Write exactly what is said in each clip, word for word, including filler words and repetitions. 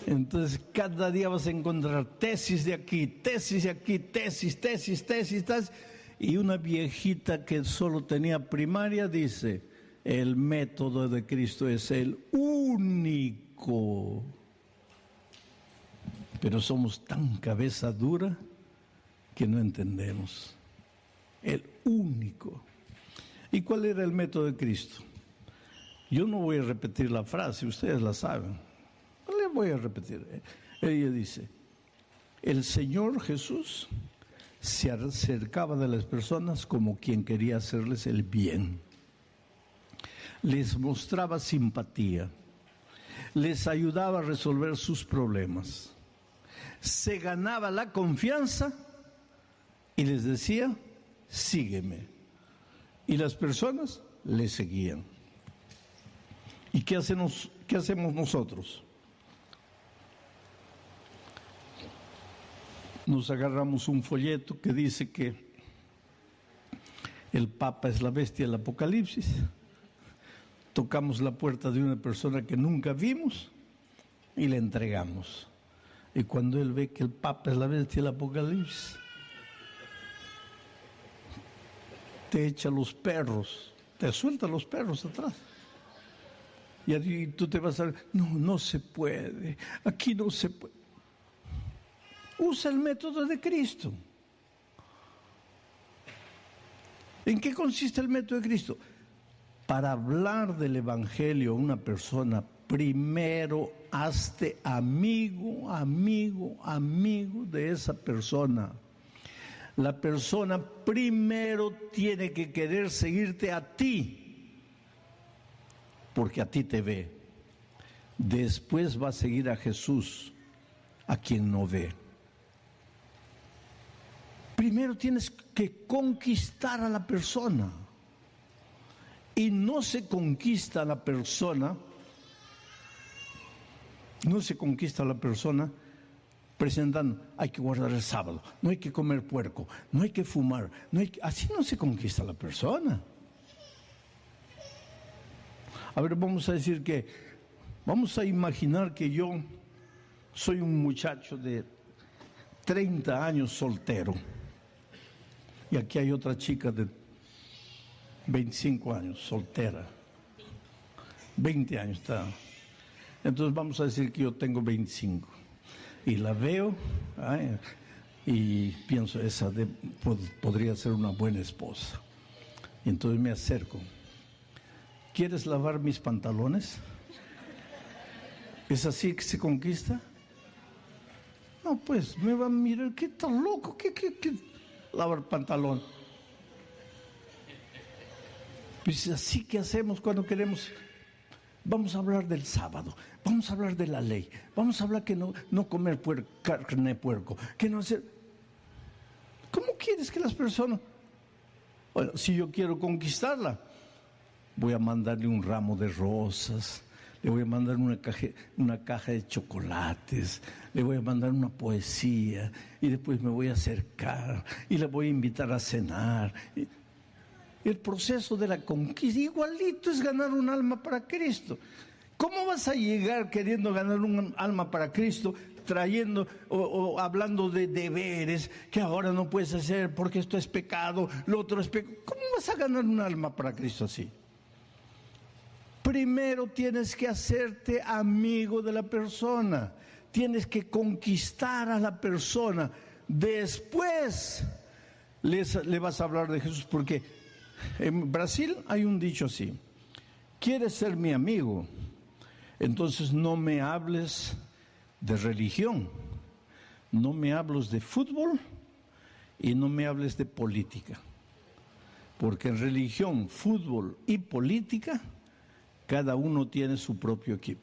Entonces cada día vas a encontrar tesis de aquí, tesis de aquí, tesis, tesis, tesis, tesis. Y una viejita que solo tenía primaria dice, el método de Cristo es el único. Pero somos tan cabeza dura que no entendemos. El único. ¿Y cuál era el método de Cristo? Yo no voy a repetir la frase, ustedes la saben. No le voy a repetir. Ella dice, el Señor Jesús se acercaba de las personas como quien quería hacerles el bien. Les mostraba simpatía. Les ayudaba a resolver sus problemas. Se ganaba la confianza y les decía, sígueme. Y las personas le seguían. ¿Y qué hacemos, qué hacemos nosotros? Nos agarramos un folleto que dice que el Papa es la bestia del Apocalipsis. Tocamos la puerta de una persona que nunca vimos y le entregamos. Y cuando él ve que el Papa es la bestia del Apocalipsis, te echa los perros, te suelta los perros atrás. Y ahí tú te vas a ver, no, no se puede, aquí no se puede. Usa el método de Cristo. ¿En qué consiste el método de Cristo? Para hablar del Evangelio a una persona, primero hazte amigo, amigo, amigo de esa persona. La persona primero tiene que querer seguirte a ti, porque a ti te ve. Después va a seguir a Jesús, a quien no ve. Primero tienes que conquistar a la persona. Y no se conquista a la persona, no se conquista a la persona presentando, hay que guardar el sábado, no hay que comer puerco, no hay que fumar, no hay que... así no se conquista a la persona. A ver, vamos a decir que, vamos a imaginar que yo soy un muchacho de treinta años soltero. Y aquí hay otra chica de veinticinco años, soltera. veinte años está. Entonces vamos a decir que yo tengo veinticinco. Y la veo, ay, y pienso, esa de, pod, podría ser una buena esposa. Y entonces me acerco. ¿Quieres lavar mis pantalones? ¿Es así que se conquista? No, pues me va a mirar, ¿qué tan loco? ¿Qué, qué, qué? Lavar pantalón. Pues así que hacemos cuando queremos. Vamos a hablar del sábado, vamos a hablar de la ley, vamos a hablar que no, no comer puer, carne de puerco, que no hacer. ¿Cómo quieres que las personas? Bueno, si yo quiero conquistarla, voy a mandarle un ramo de rosas, le voy a mandar una caja, una caja de chocolates, le voy a mandar una poesía y después me voy a acercar y la voy a invitar a cenar. El proceso de la conquista igualito es ganar un alma para Cristo. ¿Cómo vas a llegar queriendo ganar un alma para Cristo, trayendo o, o hablando de deberes que ahora no puedes hacer porque esto es pecado, lo otro es pecado? ¿Cómo vas a ganar un alma para Cristo así? Primero tienes que hacerte amigo de la persona, tienes que conquistar a la persona, después les, le vas a hablar de Jesús, porque en Brasil hay un dicho así: ¿quieres ser mi amigo? Entonces no me hables de religión, no me hables de fútbol y no me hables de política, porque en religión, fútbol y política cada uno tiene su propio equipo.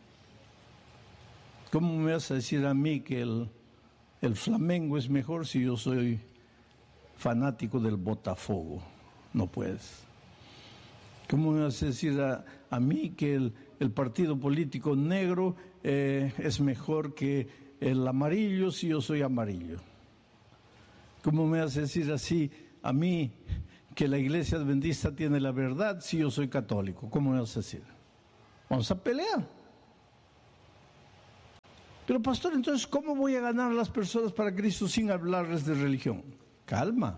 ¿Cómo me vas a decir a mí que el, el Flamengo es mejor si yo soy fanático del Botafogo? No puedes. ¿Cómo me vas a decir a, a mí que el, el partido político negro eh, es mejor que el amarillo si yo soy amarillo? ¿Cómo me vas a decir así a mí que la iglesia adventista tiene la verdad si yo soy católico? ¿Cómo me vas a decir? Vamos a pelear. Pero pastor, entonces, ¿cómo voy a ganar a las personas para Cristo sin hablarles de religión? Calma.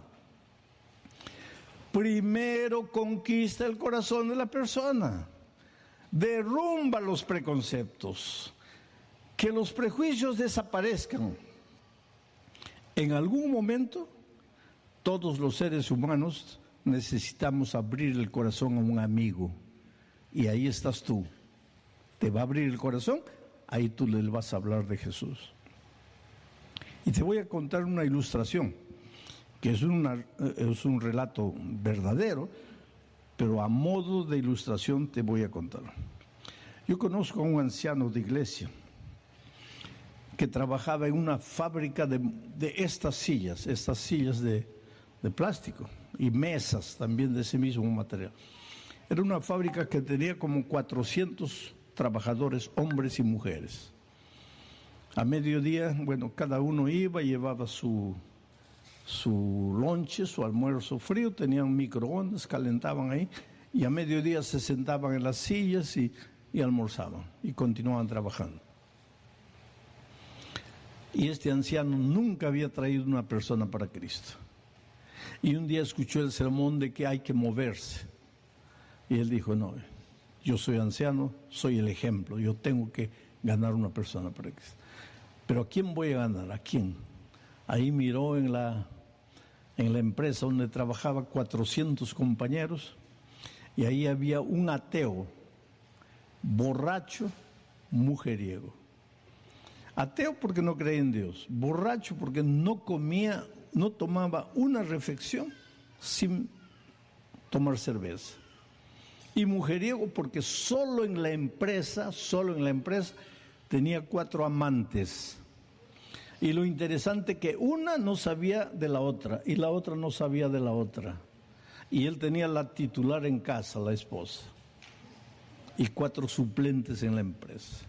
Primero conquista el corazón de la persona. Derrumba los preconceptos. Que los prejuicios desaparezcan. En algún momento, todos los seres humanos necesitamos abrir el corazón a un amigo. Y ahí estás tú. Te va a abrir el corazón, ahí tú le vas a hablar de Jesús. Y te voy a contar una ilustración, que es, una, es un relato verdadero, pero a modo de ilustración te voy a contar. Yo conozco a un anciano de iglesia que trabajaba en una fábrica de, de estas sillas, estas sillas de, de plástico y mesas también de ese mismo material. Era una fábrica que tenía como cuatrocientos trabajadores, hombres y mujeres. A mediodía, bueno, cada uno iba y llevaba su, su lonche, su almuerzo frío, tenían microondas, calentaban ahí, y a mediodía se sentaban en las sillas y, y almorzaban, y continuaban trabajando. Y este anciano nunca había traído una persona para Cristo. Y un día escuchó el sermón de que hay que moverse. Y él dijo, no, yo soy anciano, soy el ejemplo, yo tengo que ganar una persona para Cristo. Pero ¿a quién voy a ganar? ¿A quién? Ahí miró en la, en la empresa donde trabajaba cuatrocientos compañeros y ahí había un ateo, borracho, mujeriego. Ateo porque no creía en Dios, borracho porque no comía, no tomaba una reflexión sin tomar cerveza. Y mujeriego porque solo en la empresa, solo en la empresa tenía cuatro amantes. Y lo interesante que una no sabía de la otra y la otra no sabía de la otra. Y él tenía la titular en casa, la esposa, y cuatro suplentes en la empresa.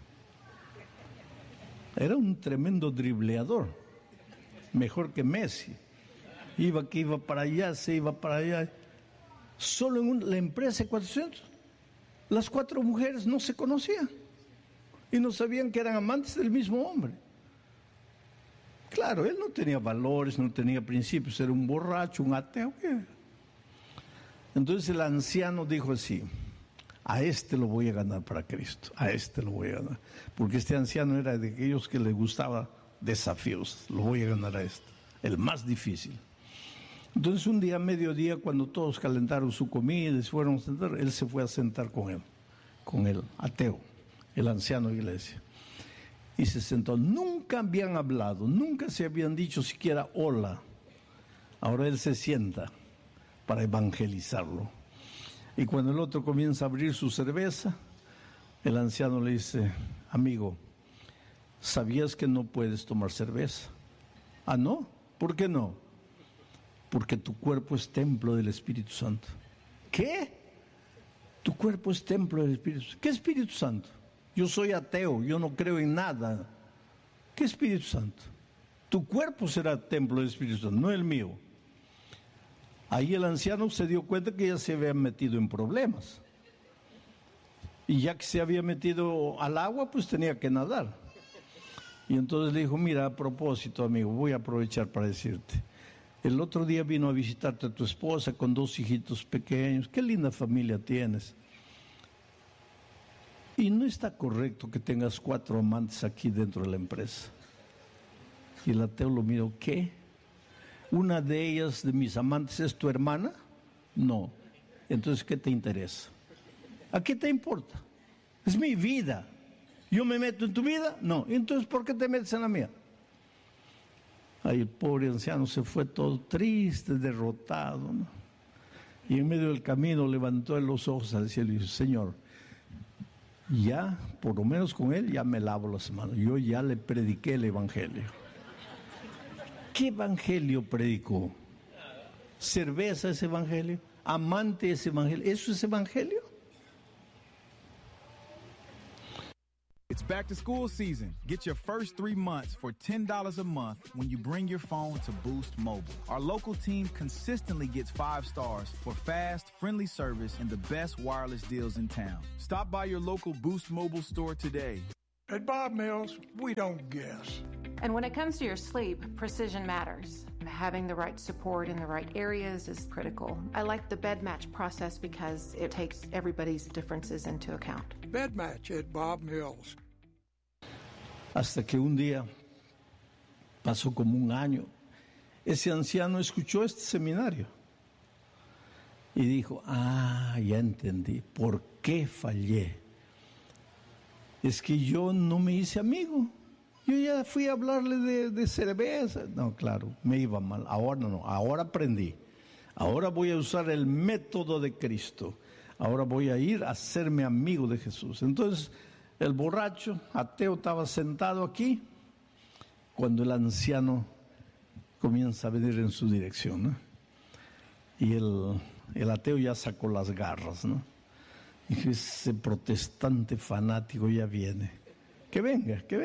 Era un tremendo dribleador, mejor que Messi. Iba que iba para allá, se iba para allá. Solo en un, la empresa de cuatrocientos, las cuatro mujeres no se conocían y no sabían que eran amantes del mismo hombre. Claro, él no tenía valores, no tenía principios, era un borracho, un ateo. ¿Qué? Entonces el anciano dijo así, a este lo voy a ganar para Cristo, a este lo voy a ganar. Porque este anciano era de aquellos que le gustaba desafíos, lo voy a ganar a este, el más difícil. Entonces un día, a mediodía, cuando todos calentaron su comida y se fueron a sentar, él se fue a sentar con él, con el ateo, el anciano de iglesia. Y se sentó. Nunca habían hablado, nunca se habían dicho siquiera hola. Ahora él se sienta para evangelizarlo. Y cuando el otro comienza a abrir su cerveza, el anciano le dice, amigo, ¿sabías que no puedes tomar cerveza? Ah, ¿no? ¿Por qué no? Porque tu cuerpo es templo del Espíritu Santo. ¿Qué? Tu cuerpo es templo del Espíritu Santo. ¿Qué Espíritu Santo? Yo soy ateo, yo no creo en nada. ¿Qué Espíritu Santo? Tu cuerpo será templo del Espíritu Santo, no el mío. Ahí el anciano se dio cuenta que ya se había metido en problemas. Y ya que se había metido al agua, pues tenía que nadar. Y entonces le dijo, mira, a propósito, amigo, voy a aprovechar para decirte. El otro día vino a visitarte a tu esposa con dos hijitos pequeños. Qué linda familia tienes. Y no está correcto que tengas cuatro amantes aquí dentro de la empresa. Y el ateo lo miró, ¿qué? ¿Una de ellas, de mis amantes, es tu hermana? No. Entonces, ¿qué te interesa? ¿A qué te importa? Es mi vida. ¿Yo me meto en tu vida? No. Entonces, ¿por qué te metes en la mía? Ahí el pobre anciano se fue todo triste, derrotado, ¿no? Y en medio del camino levantó los ojos al cielo y dijo, Señor, ya, por lo menos con él, ya me lavo las manos. Yo ya le prediqué el evangelio. ¿Qué evangelio predicó? ¿Cerveza es evangelio? ¿Amante es evangelio? ¿Eso es evangelio? It's back to school season. Get your first three months for ten dollars a month when you bring your phone to Boost Mobile. Our local team consistently gets five stars for fast, friendly service and the best wireless deals in town. Stop by your local Boost Mobile store today. At Bob Mills, we don't guess. And when it comes to your sleep, precision matters. Having the right support in the right areas is critical. I like the bed match process because it takes everybody's differences into account. Bed Match at Bob Mills. Hasta que un día, pasó como un año, ese anciano escuchó este seminario y dijo, ah, ya entendí, ¿por qué fallé? Es que yo no me hice amigo. Yo ya fui a hablarle de, de cerveza. No, claro, me iba mal. Ahora no, ahora aprendí. Ahora voy a usar el método de Cristo. Ahora voy a ir a hacerme amigo de Jesús. Entonces, el borracho, ateo, estaba sentado aquí cuando el anciano comienza a venir en su dirección, ¿no? Y el, el ateo ya sacó las garras, ¿no? Y ese protestante fanático ya viene. Que venga, que venga.